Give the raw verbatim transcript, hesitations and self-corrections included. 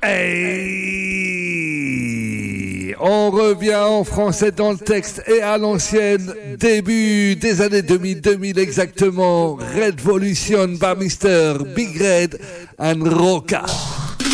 Hey, on revient en français dans le texte et à l'ancienne, début des années deux mille, deux mille exactement. Redvolution by mister Big Red and Roca.